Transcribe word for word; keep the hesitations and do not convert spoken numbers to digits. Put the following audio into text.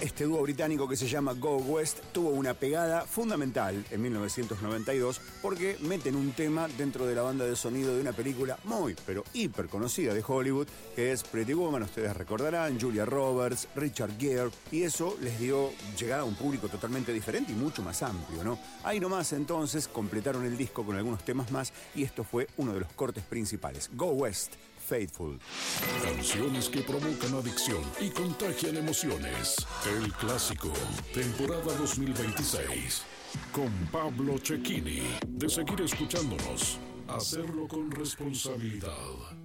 Este dúo británico que se llama Go West tuvo una pegada fundamental en mil novecientos noventa y dos porque meten un tema dentro de la banda de sonido de una película muy, pero hiper conocida de Hollywood, que es Pretty Woman. Ustedes recordarán, Julia Roberts, Richard Gere, y eso les dio llegar a un público totalmente diferente y mucho más amplio, ¿no? Ahí nomás entonces completaron el disco con algunos temas más y esto fue uno de los cortes principales. Go West, Faithful. Canciones que provocan adicción y contagian emociones. El clásico, temporada dos mil veintiséis. Con Pablo Cecchini. De seguir escuchándonos, hacerlo con responsabilidad.